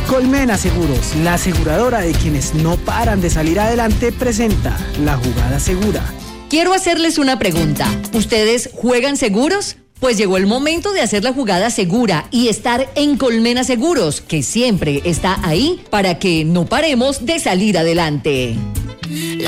Colmena Seguros, la aseguradora de quienes no paran de salir adelante, presenta La Jugada Segura. Quiero hacerles una pregunta. ¿Ustedes juegan seguros? Pues llegó el momento de hacer la jugada segura y estar en Colmena Seguros, que siempre está ahí para que no paremos de salir adelante.